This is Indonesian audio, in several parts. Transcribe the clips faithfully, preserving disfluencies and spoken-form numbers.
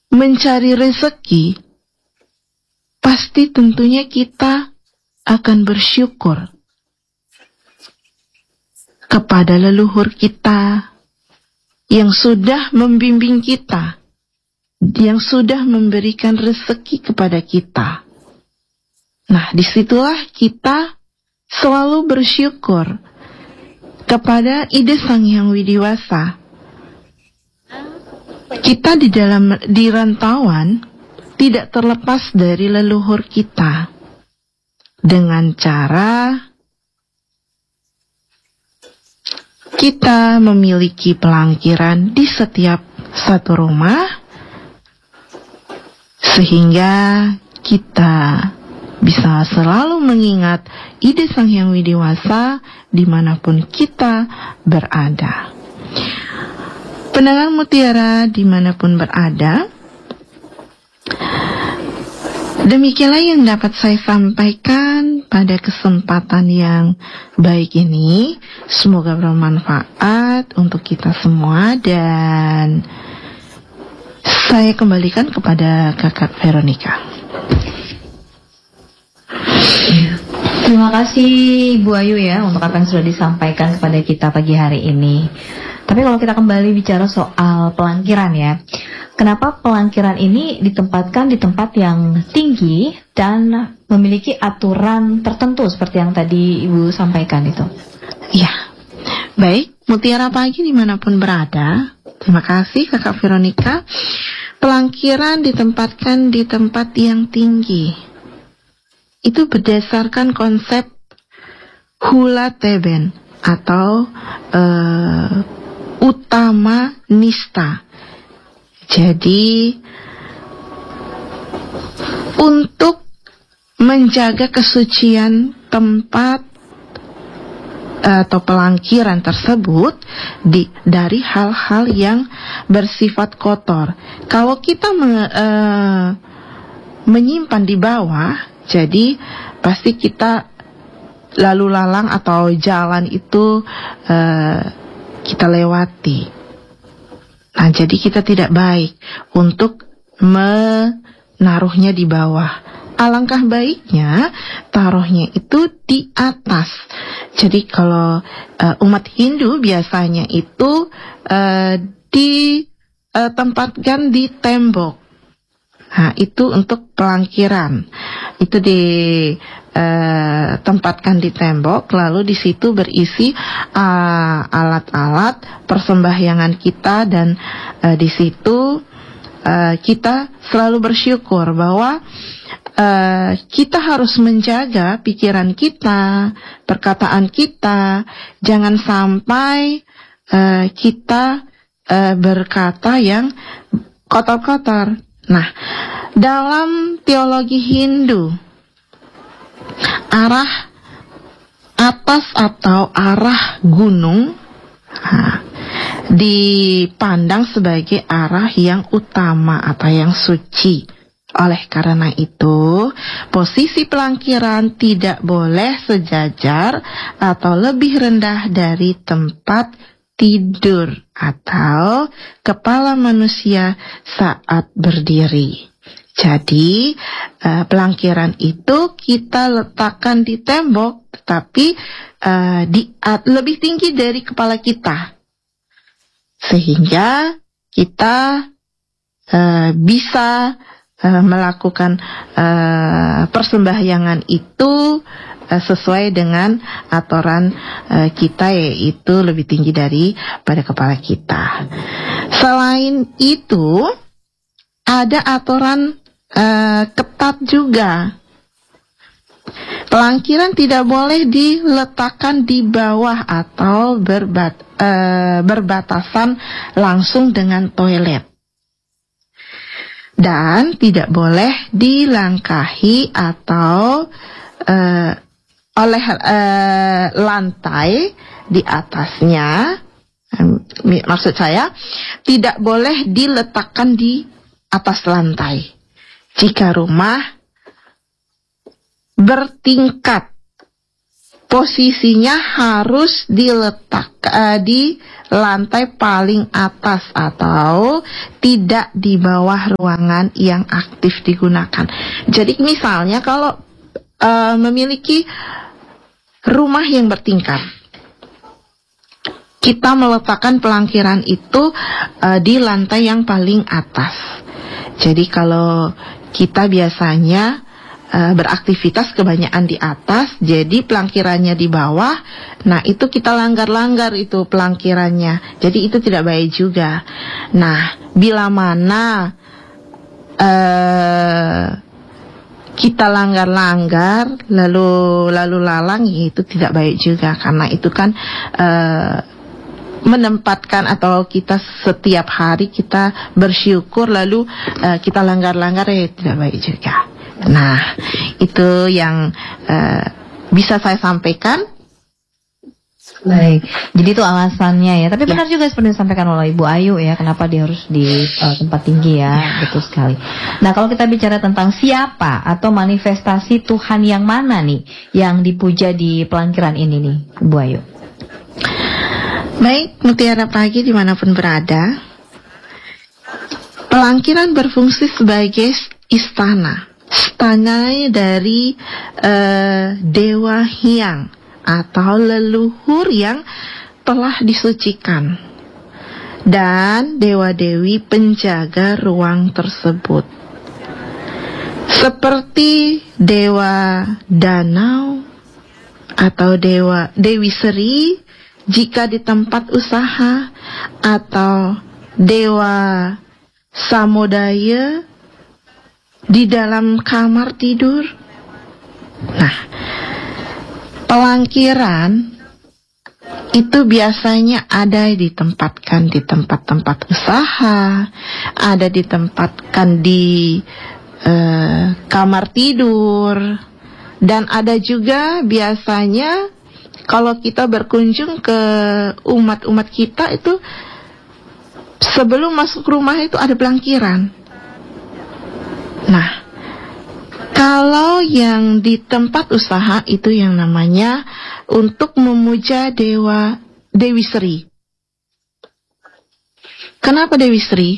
mencari rezeki, pasti tentunya kita akan bersyukur kepada leluhur kita yang sudah membimbing kita, yang sudah memberikan rezeki kepada kita. Nah, disitulah kita selalu bersyukur kepada ide Sang Hyang Widiwasa. Kita di dalam di rantauan tidak terlepas dari leluhur kita dengan cara kita memiliki pelangkiran di setiap satu rumah, sehingga kita bisa selalu mengingat ide Sang Hyang Widiwasa dimanapun kita berada. Pendengar Mutiara dimanapun berada, demikianlah yang dapat saya sampaikan pada kesempatan yang baik ini. Semoga bermanfaat untuk kita semua, dan saya kembalikan kepada Kakak Veronica. Terima kasih Ibu Ayu ya untuk apa yang sudah disampaikan kepada kita pagi hari ini. Tapi kalau kita kembali bicara soal pelangkiran ya, kenapa pelangkiran ini ditempatkan di tempat yang tinggi dan memiliki aturan tertentu seperti yang tadi Ibu sampaikan itu? Ya, baik, Mutiara Pagi dimanapun berada, terima kasih Kakak Veronica. Pelangkiran ditempatkan di tempat yang tinggi. Itu berdasarkan konsep hula teben atau uh, utama nista. Jadi untuk menjaga kesucian tempat atau pelangkiran tersebut di, dari hal-hal yang bersifat kotor. Kalau kita me, uh, menyimpan di bawah, jadi pasti kita lalu lalang atau jalan itu uh, kita lewati. Nah, jadi kita tidak baik untuk menaruhnya di bawah. Alangkah baiknya taruhnya itu di atas. Jadi kalau uh, umat Hindu biasanya itu uh, ditempatkan di tembok. Nah, itu untuk pelangkiran. Itu ditempatkan uh, di tembok, lalu di situ berisi uh, alat-alat persembahyangan kita, dan uh, di situ uh, kita selalu bersyukur bahwa uh, kita harus menjaga pikiran kita, perkataan kita, jangan sampai uh, kita uh, berkata yang kotor-kotor. Nah, dalam teologi Hindu, arah atas atau arah gunung nah, dipandang sebagai arah yang utama atau yang suci. Oleh karena itu, posisi pelangkiran tidak boleh sejajar atau lebih rendah dari tempat tidur atau kepala manusia saat berdiri. Jadi uh, pelangkiran itu kita letakkan di tembok, tetapi uh, di uh, lebih tinggi dari kepala kita, sehingga kita uh, bisa uh, melakukan uh, persembahyangan itu sesuai dengan aturan uh, kita, yaitu lebih tinggi dari pada kepala kita. Selain itu, ada aturan uh, ketat juga. Pelangkiran tidak boleh diletakkan di bawah atau berbat, uh, berbatasan langsung dengan toilet. Dan tidak boleh dilangkahi atau uh, oleh uh, lantai di atasnya. Maksud saya, tidak boleh diletakkan di atas lantai. Jika rumah bertingkat, posisinya harus diletak uh, di lantai paling atas atau tidak di bawah ruangan yang aktif digunakan. Jadi misalnya kalau uh, memiliki rumah yang bertingkat, kita meletakkan pelangkiran itu uh, di lantai yang paling atas. Jadi kalau kita biasanya uh, beraktivitas kebanyakan di atas, jadi pelangkirannya di bawah, nah itu kita langgar-langgar itu pelangkirannya. Jadi itu tidak baik juga. Nah, bila mana uh, kita langgar-langgar lalu lalu lalang, ya itu tidak baik juga, karena itu kan uh, menempatkan atau kita setiap hari kita bersyukur lalu uh, kita langgar-langgar, ya tidak baik juga. Nah, itu yang uh, bisa saya sampaikan. Baik, jadi itu alasannya ya. Tapi benar ya, juga seperti disampaikan oleh Ibu Ayu ya, kenapa dia harus di uh, tempat tinggi ya, ya, betul sekali. Nah, kalau kita bicara tentang siapa atau manifestasi Tuhan yang mana nih yang dipuja di pelangkiran ini nih, Ibu Ayu? Baik, Mutiara Pagi dimanapun berada, pelangkiran berfungsi sebagai istana, istana dari uh, Dewa Hyang atau leluhur yang telah disucikan, dan dewa-dewi penjaga ruang tersebut, seperti Dewa Danau atau Dewa Dewi Seri jika di tempat usaha, atau Dewa Samodaya di dalam kamar tidur. Nah, pelangkiran itu biasanya ada ditempatkan di tempat-tempat usaha, ada ditempatkan di uh, kamar tidur, dan ada juga biasanya kalau kita berkunjung ke umat-umat kita itu sebelum masuk rumah itu ada pelangkiran. Nah, kalau yang di tempat usaha itu yang namanya untuk memuja Dewa Dewi Seri. Kenapa Dewi Seri?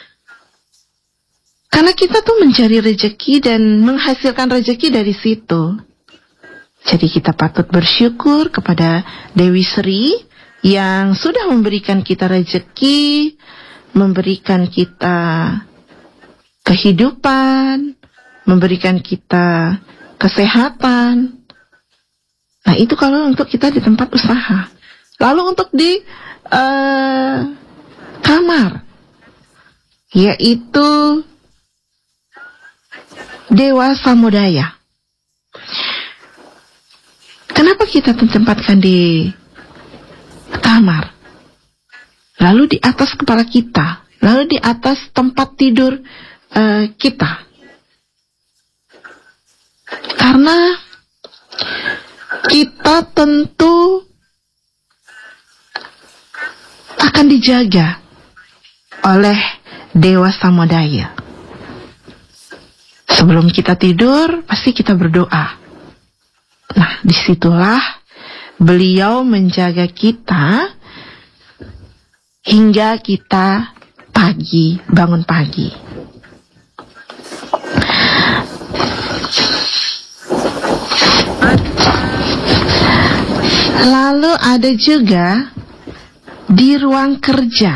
Karena kita tuh mencari rezeki dan menghasilkan rezeki dari situ. Jadi kita patut bersyukur kepada Dewi Seri yang sudah memberikan kita rezeki, memberikan kita kehidupan, memberikan kita kesehatan. Nah, itu kalau untuk kita di tempat usaha. Lalu untuk di uh, kamar, yaitu Dewa Samodaya. Kenapa kita ditempatkan di kamar, lalu di atas kepala kita, lalu di atas tempat tidur uh, kita? Karena kita tentu akan dijaga oleh Dewa Samodaya. Sebelum kita tidur, pasti kita berdoa. Nah, disitulah beliau menjaga kita hingga kita pagi, bangun pagi. Lalu ada juga di ruang kerja,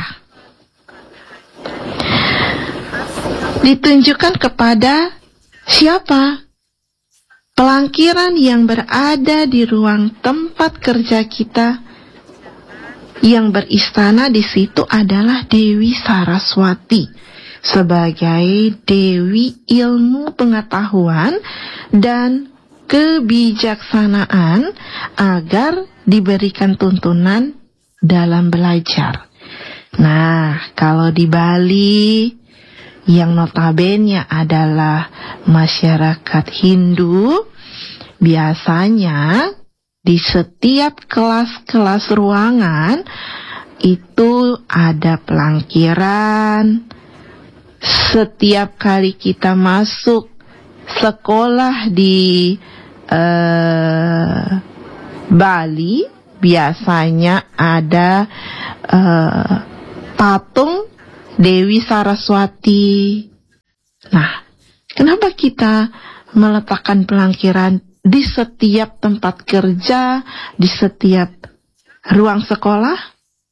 ditunjukkan kepada siapa? Pelangkiran yang berada di ruang tempat kerja kita yang beristana di situ adalah Dewi Saraswati sebagai Dewi ilmu pengetahuan dan kebijaksanaan agar diberikan tuntunan dalam belajar. Nah, kalau di Bali yang notabene adalah masyarakat Hindu, biasanya di setiap kelas-kelas ruangan itu ada pelangkiran. Setiap kali kita masuk sekolah di uh, Bali biasanya ada uh, patung Dewi Saraswati. Nah, kenapa kita meletakkan pelangkiran di setiap tempat kerja, di setiap ruang sekolah?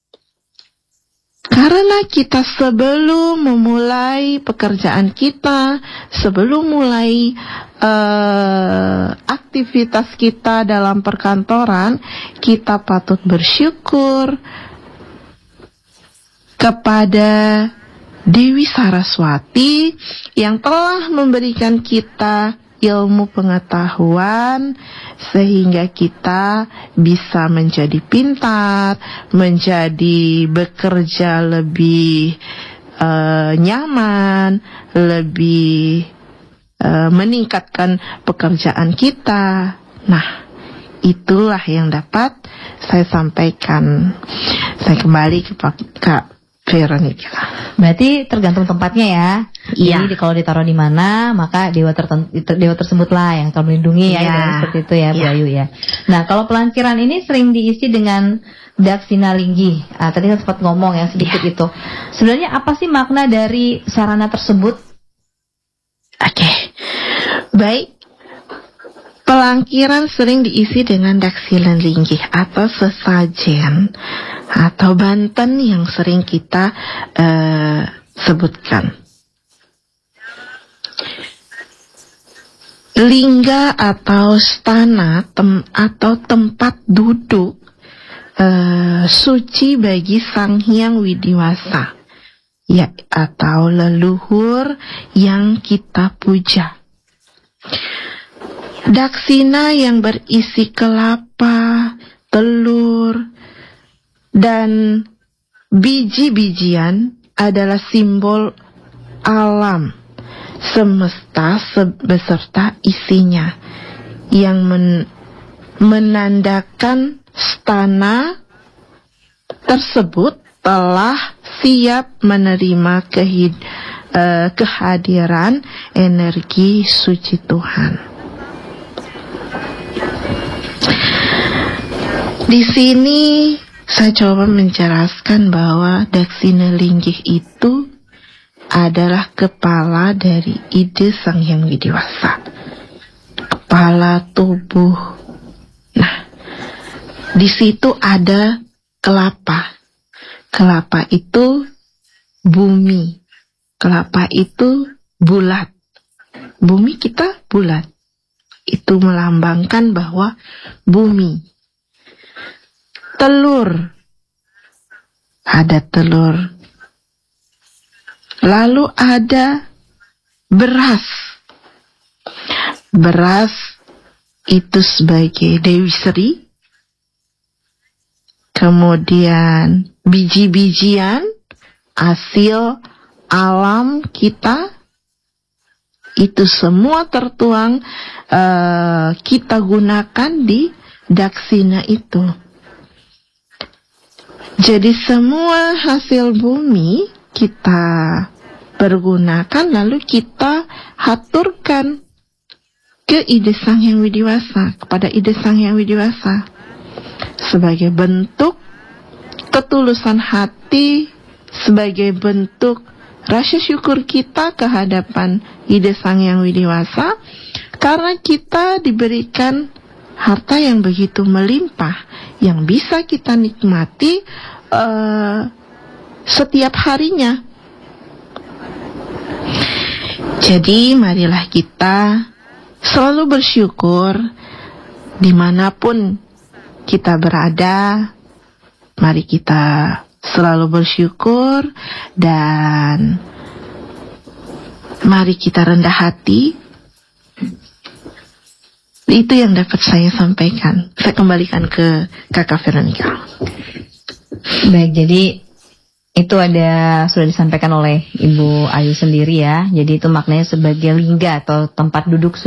Karena kita sebelum memulai pekerjaan kita, sebelum mulai uh, aktivitas kita dalam perkantoran, kita patut bersyukur kepada Dewi Saraswati yang telah memberikan kita ilmu pengetahuan sehingga kita bisa menjadi pintar, menjadi bekerja lebih uh, nyaman, lebih uh, meningkatkan pekerjaan kita. Nah, itulah yang dapat saya sampaikan. Saya kembali ke Kak Veronica. Berarti tergantung tempatnya ya. Iya. Jadi kalau ditaruh di mana, maka dewa tertentu, dewa tersebutlah yang akan melindungi ya, Iya. ya seperti itu ya, Bu Iya. Ayu ya. Nah, kalau pelankiran ini sering diisi dengan Daksina Linggi. Ah, tadi kan sempat ngomong ya sedikit Iya. itu. Sebenarnya apa sih makna dari sarana tersebut? Oke. Baik. Pelangkiran sering diisi dengan Daksina Linggi atau sesajen atau banten yang sering kita uh, sebutkan. Lingga atau stana tem atau tempat duduk uh, suci bagi Sang Hyang Widiwasa, ya, atau leluhur yang kita puja. Daksina yang berisi kelapa, telur, dan biji-bijian adalah simbol alam semesta beserta isinya yang men menandakan stana tersebut telah siap menerima kehid uh, kehadiran energi suci Tuhan. Di sini saya coba menjelaskan bahwa Daksina Linggi itu adalah kepala dari ide Sang Hyang Widiwasa, kepala tubuh. Nah, di situ ada kelapa. Kelapa itu bumi. Kelapa itu bulat. Bumi kita bulat. Itu melambangkan bahwa bumi. Telur, ada telur. Lalu ada beras. Beras itu sebagai Dewi Sri. Kemudian biji-bijian, hasil alam kita. Itu semua tertuang uh, kita gunakan di Daksina itu. Jadi semua hasil bumi kita pergunakan lalu kita haturkan ke ide Sang Hyang Widiwasa, kepada ide Sang Hyang Widiwasa sebagai bentuk ketulusan hati, sebagai bentuk rasa syukur kita kehadapan ide Sang Hyang Widiwasa karena kita diberikan harta yang begitu melimpah yang bisa kita nikmati uh, setiap harinya. Jadi marilah kita selalu bersyukur dimanapun kita berada. Mari kita selalu bersyukur dan mari kita rendah hati. Itu yang dapat saya sampaikan. Saya kembalikan ke Kakak Veronica. Baik, jadi itu ada sudah disampaikan oleh Ibu Ayu sendiri ya. Jadi itu maknanya sebagai lingga atau tempat duduk